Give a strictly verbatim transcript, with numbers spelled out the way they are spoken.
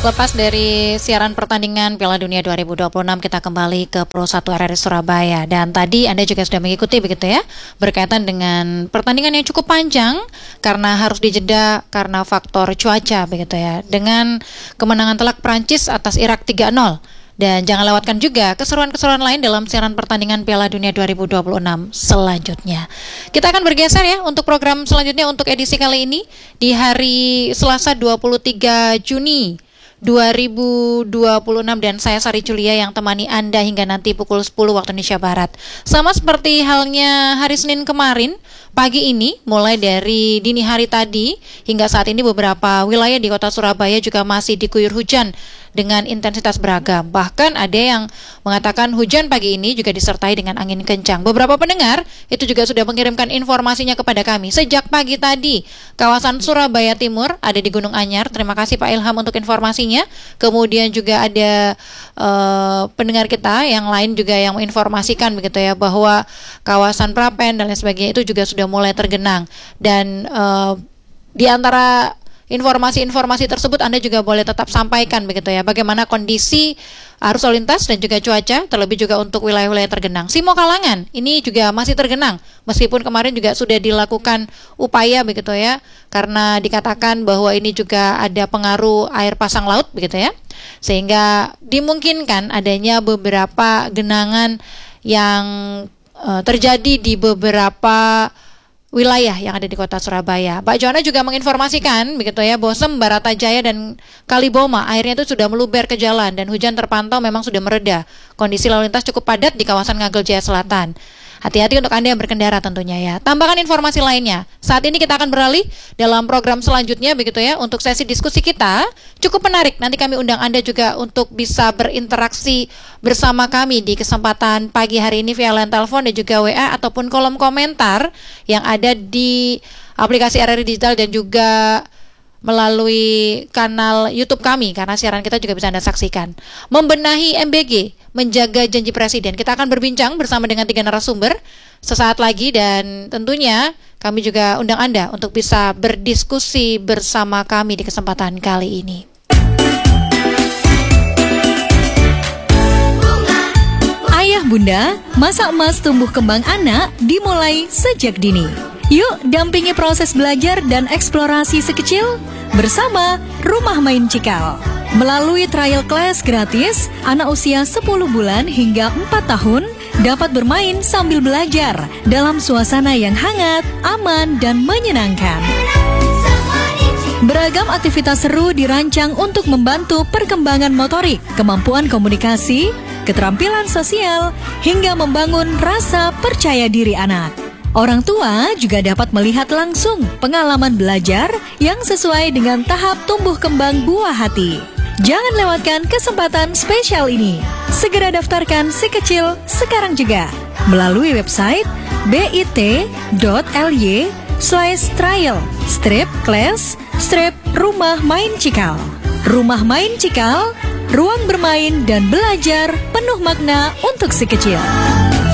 Lepas dari siaran pertandingan Piala Dunia dua ribu dua puluh enam, kita kembali ke Pro satu R R I Surabaya. Dan tadi Anda juga sudah mengikuti begitu ya, berkaitan dengan pertandingan yang cukup panjang karena harus dijeda karena faktor cuaca begitu ya. Dengan kemenangan telak Prancis atas Irak tiga nol. Dan jangan lewatkan juga keseruan-keseruan lain dalam siaran pertandingan Piala Dunia dua ribu dua puluh enam selanjutnya. Kita akan bergeser ya untuk program selanjutnya untuk edisi kali ini di hari Selasa dua puluh tiga Juni dua ribu dua puluh enam, dan saya Sari Julia yang temani Anda hingga nanti pukul sepuluh waktu Indonesia Barat. Sama seperti halnya hari Senin kemarin, pagi ini mulai dari dini hari tadi hingga saat ini beberapa wilayah di kota Surabaya juga masih diguyur hujan dengan intensitas beragam. Bahkan ada yang mengatakan hujan pagi ini juga disertai dengan angin kencang. Beberapa pendengar itu juga sudah mengirimkan informasinya kepada kami. Sejak pagi tadi, kawasan Surabaya Timur ada di Gunung Anyar. Terima kasih Pak Ilham untuk informasinya. Kemudian juga ada uh, pendengar kita yang lain juga yang menginformasikan begitu ya, bahwa kawasan Prapen dan lain sebagainya itu juga sudah mulai tergenang. Dan uh, di antara informasi-informasi tersebut Anda juga boleh tetap sampaikan begitu ya, bagaimana kondisi arus lalu lintas dan juga cuaca, terlebih juga untuk wilayah-wilayah tergenang. Simo Kalangan ini juga masih tergenang, meskipun kemarin juga sudah dilakukan upaya begitu ya, karena dikatakan bahwa ini juga ada pengaruh air pasang laut begitu ya, sehingga dimungkinkan adanya beberapa genangan yang uh, terjadi di beberapa wilayah yang ada di kota Surabaya. Pak Jona juga menginformasikan begitu ya, Bosem, Baratajaya dan Kaliboma airnya itu sudah meluber ke jalan dan hujan terpantau memang sudah mereda. Kondisi lalu lintas cukup padat di kawasan Ngagel Jaya Selatan. Hati-hati untuk Anda yang berkendara tentunya ya. Tambahkan informasi lainnya. Saat ini kita akan beralih dalam program selanjutnya begitu ya, untuk sesi diskusi kita cukup menarik. Nanti kami undang Anda juga untuk bisa berinteraksi bersama kami di kesempatan pagi hari ini via line telepon dan juga W A ataupun kolom komentar yang ada di aplikasi R R I Digital dan juga melalui kanal YouTube kami, karena siaran kita juga bisa Anda saksikan. Membenahi M B G, menjaga janji Presiden. Kita akan berbincang bersama dengan tiga narasumber sesaat lagi, dan tentunya kami juga undang Anda untuk bisa berdiskusi bersama kami di kesempatan kali ini. Ayah bunda, masa emas tumbuh kembang anak dimulai sejak dini. Yuk dampingi proses belajar dan eksplorasi sekecil bersama Rumah Main Cikal. Melalui trial class gratis, anak usia sepuluh bulan hingga empat tahun dapat bermain sambil belajar dalam suasana yang hangat, aman, dan menyenangkan. Beragam aktivitas seru dirancang untuk membantu perkembangan motorik, kemampuan komunikasi, keterampilan sosial, hingga membangun rasa percaya diri anak. Orang tua juga dapat melihat langsung pengalaman belajar yang sesuai dengan tahap tumbuh kembang buah hati. Jangan lewatkan kesempatan spesial ini. Segera daftarkan si kecil sekarang juga melalui website bit.ly slash trial strip class strip Rumah Main Cikal. Rumah Main Cikal, ruang bermain dan belajar penuh makna untuk si kecil.